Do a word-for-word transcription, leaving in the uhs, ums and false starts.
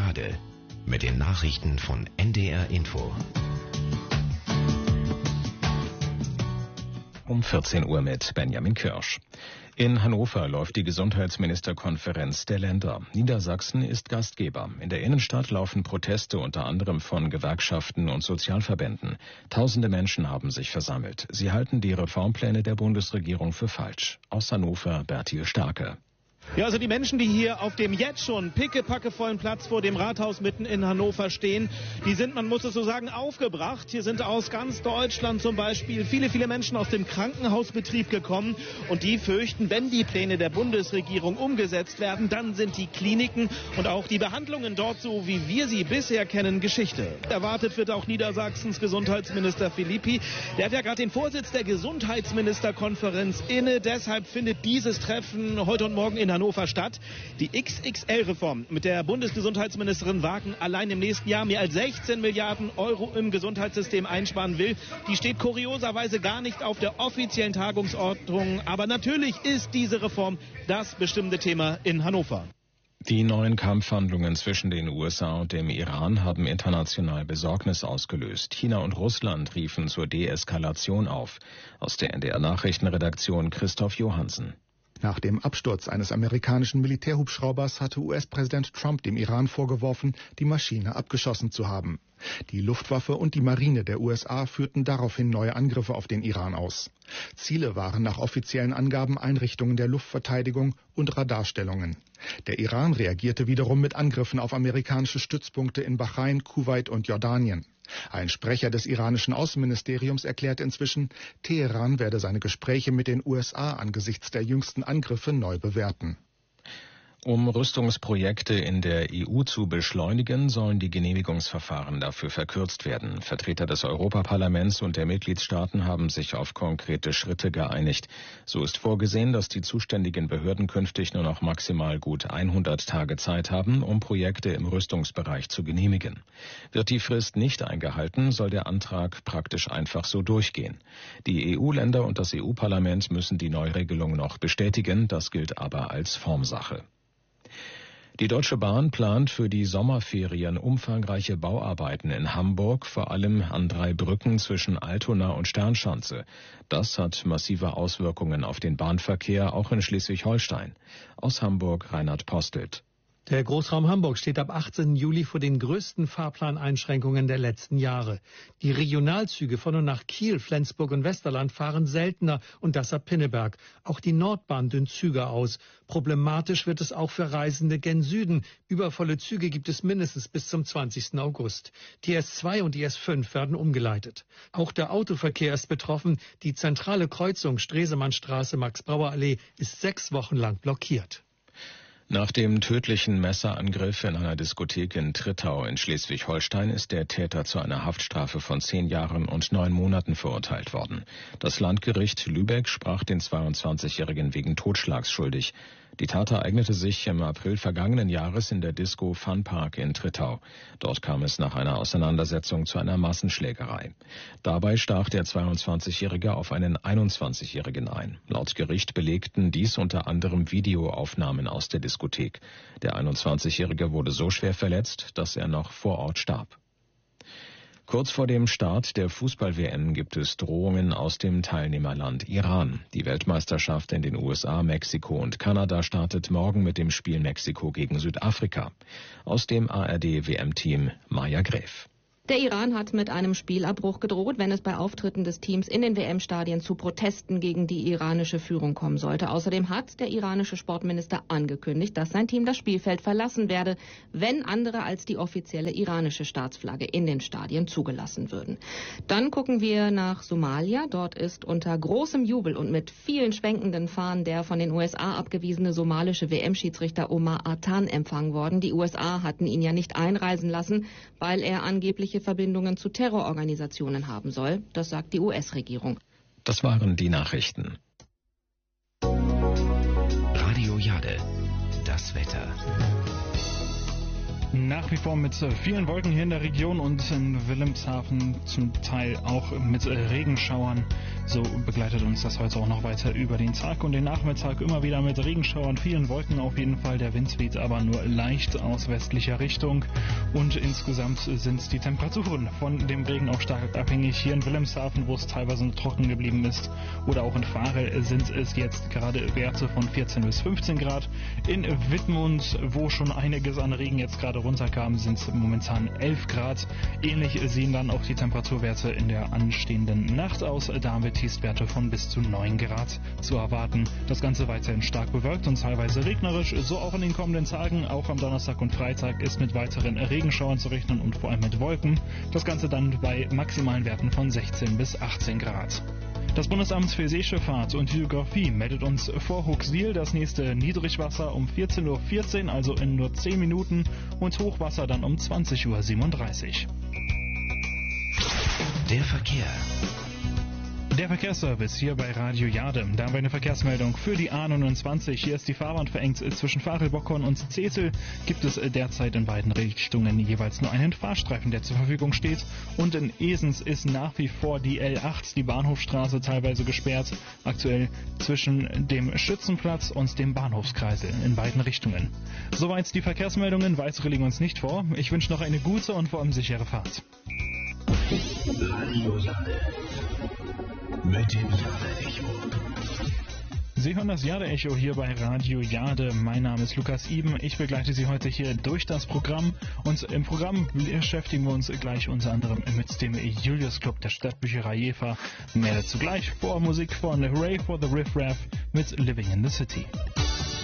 Jade mit den Nachrichten von N D R Info. Um vierzehn Uhr mit Benjamin Kirsch. In Hannover läuft die Gesundheitsministerkonferenz der Länder. Niedersachsen ist Gastgeber. In der Innenstadt laufen Proteste unter anderem von Gewerkschaften und Sozialverbänden. Tausende Menschen haben sich versammelt. Sie halten die Reformpläne der Bundesregierung für falsch. Aus Hannover Bertil Starke. Ja, also die Menschen, die hier auf dem jetzt schon pickepackevollen Platz vor dem Rathaus mitten in Hannover stehen, die sind, man muss es so sagen, aufgebracht. Hier sind aus ganz Deutschland zum Beispiel viele, viele Menschen aus dem Krankenhausbetrieb gekommen und die fürchten, wenn die Pläne der Bundesregierung umgesetzt werden, dann sind die Kliniken und auch die Behandlungen dort, so wie wir sie bisher kennen, Geschichte. Erwartet wird auch Niedersachsens Gesundheitsminister Philippi. Der hat ja gerade den Vorsitz der Gesundheitsministerkonferenz inne. Deshalb findet dieses Treffen heute und morgen in Hannover statt. Die X X L-Reform mit der Bundesgesundheitsministerin Wagen allein im nächsten Jahr mehr als sechzehn Milliarden Euro im Gesundheitssystem einsparen will. Die steht kurioserweise gar nicht auf der offiziellen Tagungsordnung. Aber natürlich ist diese Reform das bestimmte Thema in Hannover. Die neuen Kampfhandlungen zwischen den U S A und dem Iran haben international Besorgnis ausgelöst. China und Russland riefen zur Deeskalation auf. Aus der N D R-Nachrichtenredaktion Christoph Johansen. Nach dem Absturz eines amerikanischen Militärhubschraubers hatte U S-Präsident Trump dem Iran vorgeworfen, die Maschine abgeschossen zu haben. Die Luftwaffe und die Marine der U S A führten daraufhin neue Angriffe auf den Iran aus. Ziele waren nach offiziellen Angaben Einrichtungen der Luftverteidigung und Radarstellungen. Der Iran reagierte wiederum mit Angriffen auf amerikanische Stützpunkte in Bahrain, Kuwait und Jordanien. Ein Sprecher des iranischen Außenministeriums erklärt inzwischen, Teheran werde seine Gespräche mit den U S A angesichts der jüngsten Angriffe neu bewerten. Um Rüstungsprojekte in der E U zu beschleunigen, sollen die Genehmigungsverfahren dafür verkürzt werden. Vertreter des Europaparlaments und der Mitgliedstaaten haben sich auf konkrete Schritte geeinigt. So ist vorgesehen, dass die zuständigen Behörden künftig nur noch maximal gut hundert Tage Zeit haben, um Projekte im Rüstungsbereich zu genehmigen. Wird die Frist nicht eingehalten, soll der Antrag praktisch einfach so durchgehen. Die E U-Länder und das E U-Parlament müssen die Neuregelung noch bestätigen, das gilt aber als Formsache. Die Deutsche Bahn plant für die Sommerferien umfangreiche Bauarbeiten in Hamburg, vor allem an drei Brücken zwischen Altona und Sternschanze. Das hat massive Auswirkungen auf den Bahnverkehr, auch in Schleswig-Holstein. Aus Hamburg Reinhard Postelt. Der Großraum Hamburg steht ab achtzehnten Juli vor den größten Fahrplaneinschränkungen der letzten Jahre. Die Regionalzüge von und nach Kiel, Flensburg und Westerland fahren seltener und das ab Pinneberg. Auch die Nordbahn dünnt Züge aus. Problematisch wird es auch für Reisende gen Süden. Übervolle Züge gibt es mindestens bis zum zwanzigsten August. Die S zwei und die S fünf werden umgeleitet. Auch der Autoverkehr ist betroffen. Die zentrale Kreuzung Stresemannstraße, Max-Brauer-Allee ist sechs Wochen lang blockiert. Nach dem tödlichen Messerangriff in einer Diskothek in Trittau in Schleswig-Holstein ist der Täter zu einer Haftstrafe von zehn Jahren und neun Monaten verurteilt worden. Das Landgericht Lübeck sprach den zweiundzwanzigjährigen wegen Totschlags schuldig. Die Tat ereignete sich im April vergangenen Jahres in der Disco Fun Park in Trittau. Dort kam es nach einer Auseinandersetzung zu einer Massenschlägerei. Dabei stach der zweiundzwanzigjährige auf einen einundzwanzigjährigen ein. Laut Gericht belegten dies unter anderem Videoaufnahmen aus der Diskothek. Der einundzwanzigjährige wurde so schwer verletzt, dass er noch vor Ort starb. Kurz vor dem Start der Fußball-W M gibt es Drohungen aus dem Teilnehmerland Iran. Die Weltmeisterschaft in den U S A, Mexiko und Kanada startet morgen mit dem Spiel Mexiko gegen Südafrika. Aus dem A R D-W M-Team Maja Gräf. Der Iran hat mit einem Spielabbruch gedroht, wenn es bei Auftritten des Teams in den W M-Stadien zu Protesten gegen die iranische Führung kommen sollte. Außerdem hat der iranische Sportminister angekündigt, dass sein Team das Spielfeld verlassen werde, wenn andere als die offizielle iranische Staatsflagge in den Stadien zugelassen würden. Dann gucken wir nach Somalia. Dort ist unter großem Jubel und mit vielen schwenkenden Fahnen der von den U S A abgewiesene somalische W M-Schiedsrichter Omar Artan empfangen worden. Die U S A hatten ihn ja nicht einreisen lassen, weil er angeblich Verbindungen zu Terrororganisationen haben soll. Das sagt die U S-Regierung. Das waren die Nachrichten. Radio Jade, das Wetter. nach wie vor mit vielen Wolken hier in der Region und in Wilhelmshaven zum Teil auch mit Regenschauern. So begleitet uns das heute auch noch weiter über den Tag und den Nachmittag immer wieder mit Regenschauern, vielen Wolken auf jeden Fall. Der Wind weht aber nur leicht aus westlicher Richtung und insgesamt sind die Temperaturen von dem Regen auch stark abhängig. Hier in Wilhelmshaven, wo es teilweise noch trocken geblieben ist, oder auch in Varel sind es jetzt gerade Werte von vierzehn bis fünfzehn Grad. In Wittmund, wo schon einiges an Regen jetzt gerade runterkam, sind es momentan elf Grad. Ähnlich sehen dann auch die Temperaturwerte in der anstehenden Nacht aus. Da haben wir Tiefstwerte von bis zu neun Grad zu erwarten. Das Ganze weiterhin stark bewölkt und teilweise regnerisch. So auch in den kommenden Tagen. Auch am Donnerstag und Freitag ist mit weiteren Regenschauern zu rechnen und vor allem mit Wolken. Das Ganze dann bei maximalen Werten von sechzehn bis achtzehn Grad. Das Bundesamt für Seeschifffahrt und Hydrographie meldet uns vor Huxwil das nächste Niedrigwasser um vierzehn Uhr vierzehn, also in nur zehn Minuten, und Hochwasser dann um zwanzig Uhr siebenunddreißig. Der Verkehr. Der Verkehrsservice hier bei Radio Jade. Da haben wir eine Verkehrsmeldung für die A neunundzwanzig. Hier ist die Fahrbahn verengt zwischen Varel-Bockhorn und Zetel. Gibt es derzeit in beiden Richtungen jeweils nur einen Fahrstreifen, der zur Verfügung steht. Und in Esens ist nach wie vor die L acht, die Bahnhofstraße, teilweise gesperrt. Aktuell zwischen dem Schützenplatz und dem Bahnhofskreisel in beiden Richtungen. Soweit die Verkehrsmeldungen. Weitere liegen uns nicht vor. Ich wünsche noch eine gute und vor allem sichere Fahrt. Radio Jade. Mit dem Jade-Echo. Sie hören das Jade-Echo hier bei Radio Jade. Mein Name ist Lukas Iben. Ich begleite Sie heute hier durch das Programm. Und im Programm beschäftigen wir uns gleich unter anderem mit dem Julius Club der Stadtbücherei Jever. Mehr dazu gleich. Vor Musik von Ray for the Riff Raff mit Living in the City.